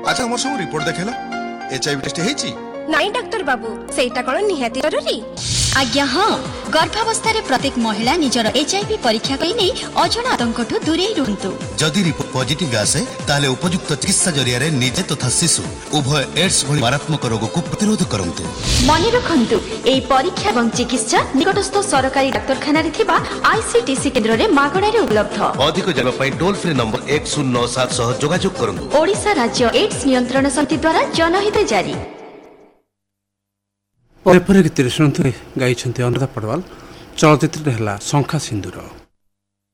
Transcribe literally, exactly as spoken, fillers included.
अच्छा मोर सब रिपोर्ट देखेला एचआईवी टेस्ट हेची नाई डॉक्टर बाबू सेटा कोन निहाती जरूरी आज्ञा हाँ गर्भावस्था प्रत्येक महिला निजर एचआईवी परीक्षा कई नहीं अजणा आतंकठू दूरे रुहंतु जदि रिपोर्ट पॉजिटिव आसे ताले उपयुक्त चिकित्सा जरिया रे निजे तथा शिशु उभय एड्स भली मारात्मक रोग को प्रतिरोध करंतु। मने रखंतु एई परीक्षा एवं चिकित्सा निकटस्थ सरकारी डाक्तरखाना रे थिबा आईसीटीसी केंद्र रे मागणा रे उपलब्ध। अधिक जानवा पई टोल फ्री नंबर एक शून्य नौ सात सह जोगाजोग करंतु। ओडिशा राज्य एड्स नियंत्रण समिति द्वारा जनहित जारी। गीत शुणु गाई अनुराधा पडवाल चलचित्र है शंखा सिंदूर।